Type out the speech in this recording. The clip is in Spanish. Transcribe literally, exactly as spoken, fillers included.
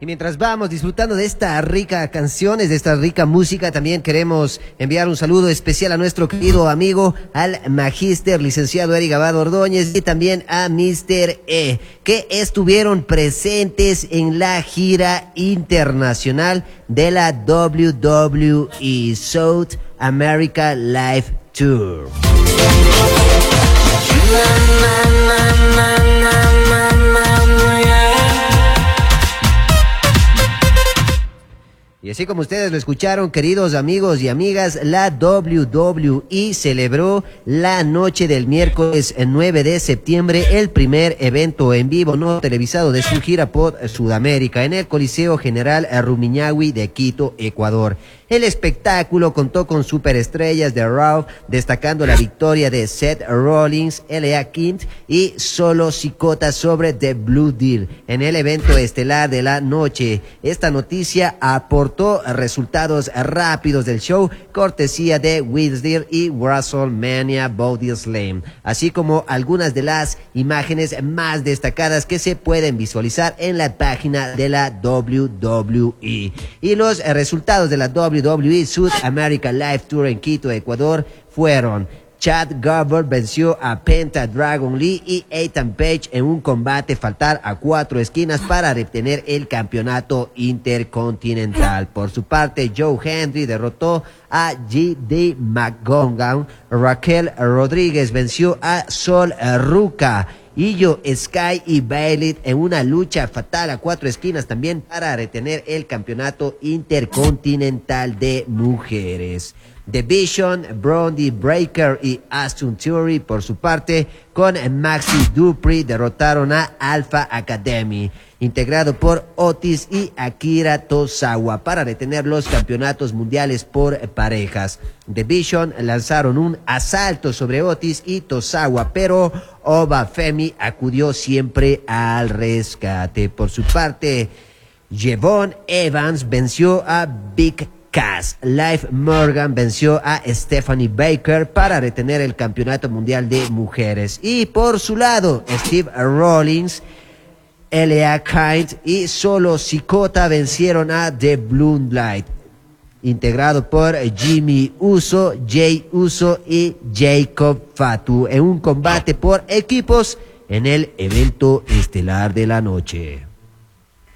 Y mientras vamos disfrutando de esta rica canciones, de esta rica música, también queremos enviar un saludo especial a nuestro querido amigo, al magíster licenciado Eric Abad Ordóñez, y también a míster E, que estuvieron presentes en la gira internacional de la W W E South America Live Tour. Y así como ustedes lo escucharon, queridos amigos y amigas, la W W E celebró la noche del miércoles nueve de septiembre el primer evento en vivo no televisado de su gira por Sudamérica en el Coliseo General Rumiñahui de Quito, Ecuador. El espectáculo contó con superestrellas de Raw, destacando la victoria de Seth Rollins, L A Kint y Solo Sikoa sobre The Blue Deal en el evento estelar de la noche. Esta noticia aportó resultados rápidos del show, cortesía de Wizard y WrestleMania Body Slam, así como algunas de las imágenes más destacadas que se pueden visualizar en la página de la W W E. Y los resultados de la W W E South America Live Tour en Quito, Ecuador, fueron: Chad Gable venció a Penta Dragon Lee y Ethan Page en un combate fatal a cuatro esquinas para retener el campeonato intercontinental. Por su parte, Joe Hendry derrotó a G D McGonagall. Raquel Rodríguez venció a Sol Ruca. Io Sky y Bayley en una lucha fatal a cuatro esquinas también para retener el campeonato intercontinental de mujeres. The Vision, Brody Breaker y Aston Theory, por su parte, con Maxi Dupree, derrotaron a Alpha Academy, integrado por Otis y Akira Tozawa, para retener los campeonatos mundiales por parejas. The Vision lanzaron un asalto sobre Otis y Tozawa, pero Oba Femi acudió siempre al rescate. Por su parte, Jevon Evans venció a Big Cass. Liv Morgan venció a Stephanie Baker para retener el campeonato mundial de mujeres. Y por su lado, Steve Rollins, L A Kint y Solo Sikoa vencieron a The Blue Light, integrado por Jimmy Uso, Jay Uso y Jacob Fatu, en un combate por equipos en el evento estelar de la noche.